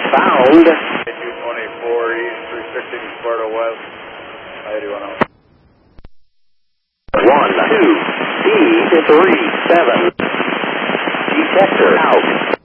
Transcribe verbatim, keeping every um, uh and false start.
found. two twenty-four East, three sixty Sparta West. I eighty-one out. one, two, C three seven. Detector out.